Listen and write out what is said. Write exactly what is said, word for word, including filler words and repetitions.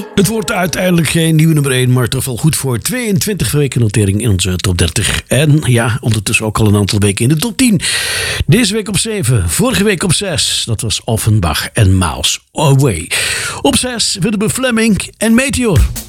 Het wordt uiteindelijk geen nieuwe nummer één, maar toch wel goed voor tweeëntwintig weken notering in onze top dertig. En ja, ondertussen ook al een aantal weken in de top tien. Deze week op zeven, vorige week op zes. Dat was Offenbach en Miles Away. Op zes Willem Fleming en Meteor.